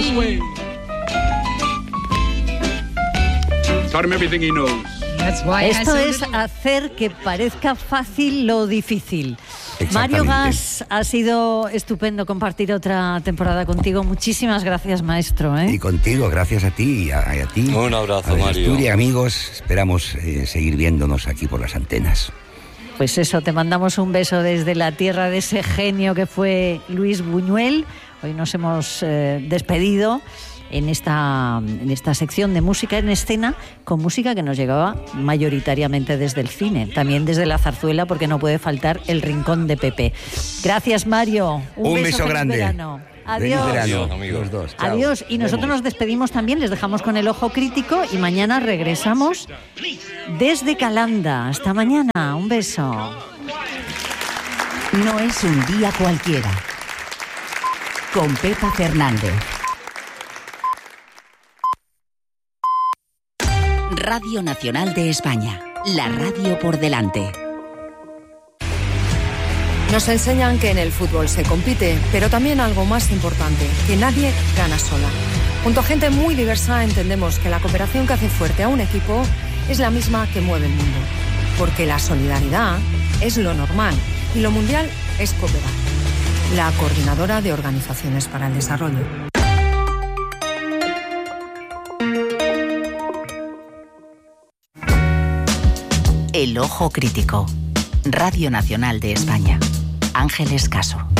this way. Taught him everything he knows. Esto es hacer que parezca fácil lo difícil. Mario Gas, ha sido estupendo compartir otra temporada contigo. Muchísimas gracias, maestro. Y contigo, gracias a ti y a ti. Un abrazo, Mario. Asturias, amigos, esperamos seguir viéndonos aquí por las antenas. Pues eso, te mandamos un beso desde la tierra de ese genio que fue Luis Buñuel. Hoy nos hemos despedido en esta sección de música en escena, con música que nos llegaba mayoritariamente desde el cine, también desde la zarzuela, porque no puede faltar el rincón de Pepe. Gracias, Mario. Un beso grande. Verano. Adiós. Adiós, amigos. Los dos. Adiós. Y nosotros nos despedimos también, les dejamos con el ojo crítico y mañana regresamos desde Calanda. Hasta mañana. Un beso. No es un día cualquiera. Con Pepa Fernández. Radio Nacional de España, la radio por delante. Nos enseñan que en el fútbol se compite, pero también algo más importante, que nadie gana sola. Junto a gente muy diversa entendemos que la cooperación que hace fuerte a un equipo es la misma que mueve el mundo. Porque la solidaridad es lo normal y lo mundial es cooperar. La Coordinadora de Organizaciones para el Desarrollo. El ojo crítico. Radio Nacional de España. Ángeles Caso.